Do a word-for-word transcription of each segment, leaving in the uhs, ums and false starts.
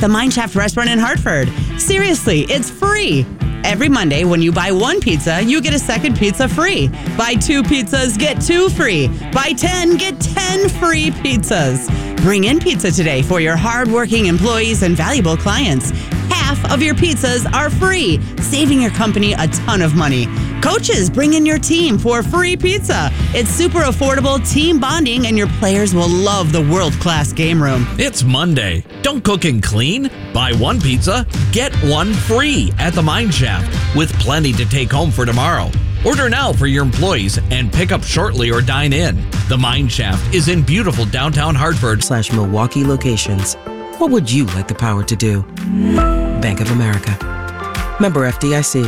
the Mineshaft restaurant in Hartford. Seriously, it's free. Every Monday, when you buy one pizza, you get a second pizza free. Buy two pizzas, get two free. Buy ten, get ten free pizzas. Bring in pizza today for your hardworking employees and valuable clients. Half of your pizzas are free, saving your company a ton of money. Coaches, bring in your team for free pizza. It's super affordable, team bonding, and your players will love the world-class game room. It's Monday. Don't cook and clean. Buy one pizza, get one free at the Mineshaft, with plenty to take home for tomorrow. Order now for your employees and pick up shortly or dine in. The Mineshaft is in beautiful downtown Hartford. Slash Milwaukee locations. What would you like the power to do? Bank of America. Member F D I C.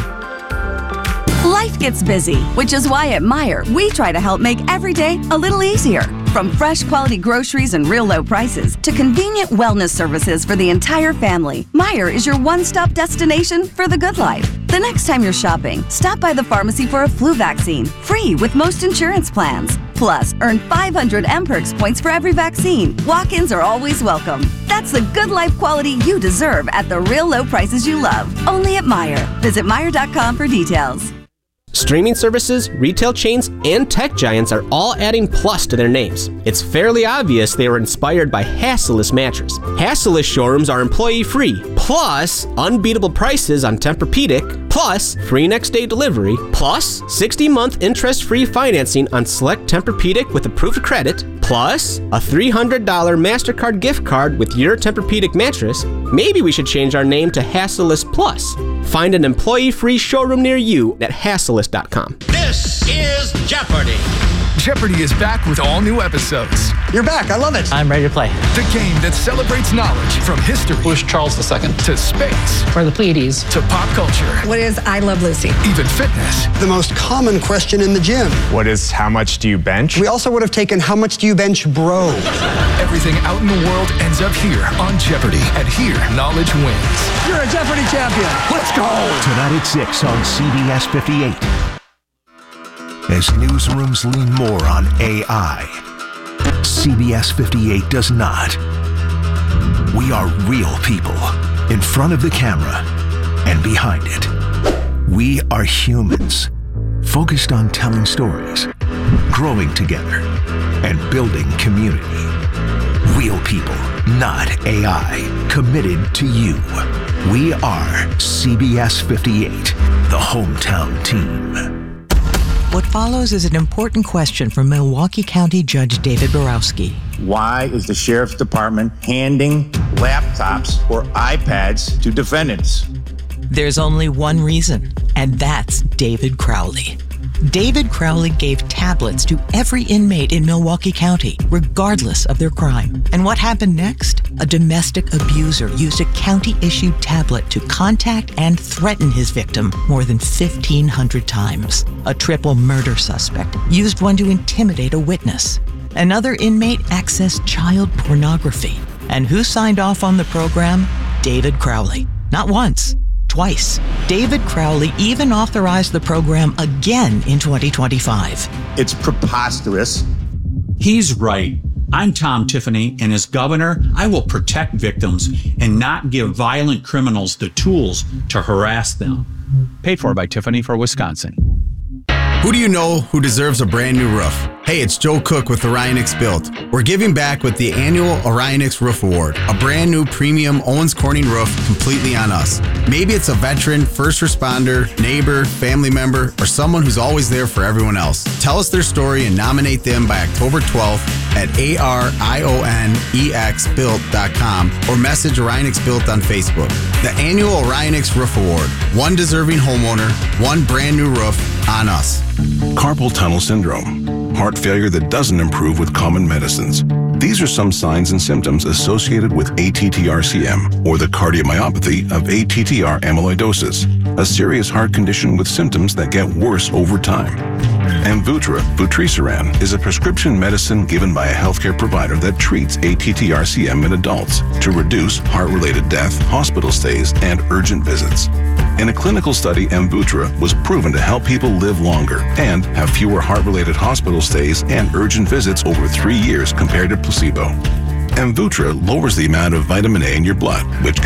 Life gets busy, which is why at Meijer, we try to help make every day a little easier. From fresh quality groceries and real low prices to convenient wellness services for the entire family, Meijer is your one-stop destination for the good life. The next time you're shopping, stop by the pharmacy for a flu vaccine, free with most insurance plans. Plus, earn five hundred M Perks points for every vaccine. Walk-ins are always welcome. That's the good life quality you deserve at the real low prices you love. Only at Meijer. Visit Meijer dot com for details. Streaming services, retail chains, and tech giants are all adding plus to their names. It's fairly obvious they were inspired by Hassellus Mattress. Hassellus showrooms are employee-free, plus unbeatable prices on Tempur-Pedic, plus free next-day delivery, plus sixty-month interest-free financing on select Tempur-Pedic with approved credit, plus a three hundred dollars MasterCard gift card with your Tempur-Pedic mattress. Maybe we should change our name to Hassellus Plus. Find an employee-free showroom near you at Hassellus dot com. This is Jeopardy! Jeopardy is back with all new episodes. You're back, I love it. I'm ready to play. The game that celebrates knowledge from history. Who's Charles the Second? To space. Or the Pleiades. To pop culture. What is I Love Lucy? Even fitness. The most common question in the gym. What is how much do you bench? We also would have taken how much do you bench, bro? Everything out in the world ends up here on Jeopardy. And here, knowledge wins. You're a Jeopardy champion. Let's go. Tonight at six on C B S fifty-eight. As newsrooms lean more on A I, C B S fifty-eight does not. We are real people in front of the camera and behind it. We are humans, focused on telling stories, growing together, and building community. Real people, not A I, committed to you. We are C B S fifty-eight, the hometown team. What follows is an important question from Milwaukee County Judge David Borowski. Why is the Sheriff's Department handing laptops or iPads to defendants? There's only one reason, and that's David Crowley. David Crowley gave tablets to every inmate in Milwaukee County, regardless of their crime. And what happened next? A domestic abuser used a county-issued tablet to contact and threaten his victim more than fifteen hundred times. A triple murder suspect used one to intimidate a witness. Another inmate accessed child pornography. And who signed off on the program? David Crowley. Not once. Twice. David Crowley even authorized the program again in twenty twenty-five. It's preposterous. He's right. I'm Tom Tiffany, and as governor, I will protect victims and not give violent criminals the tools to harass them. Paid for by Tiffany for Wisconsin. Who do you know who deserves a brand new roof? Hey, it's Joe Cook with Orionix Built. We're giving back with the annual Orionix Roof Award, a brand new premium Owens Corning roof completely on us. Maybe it's a veteran, first responder, neighbor, family member, or someone who's always there for everyone else. Tell us their story and nominate them by October twelfth at A R I O N E X built dot com or message Orionix Built on Facebook. The annual Orionix Roof Award. One deserving homeowner, one brand new roof on us. Carpal tunnel syndrome, heart failure that doesn't improve with common medicines. These are some signs and symptoms associated with A T T R C M, or the cardiomyopathy of A T T R amyloidosis, a serious heart condition with symptoms that get worse over time. Amvuttra, vutrisiran, is a prescription medicine given by a healthcare provider that treats A T T R C M in adults to reduce heart-related death, hospital stays, and urgent visits. In a clinical study, Amvuttra was proven to help people live longer and have fewer heart-related hospital stays and urgent visits over three years compared to placebo. Amvuttra lowers the amount of vitamin A in your blood, which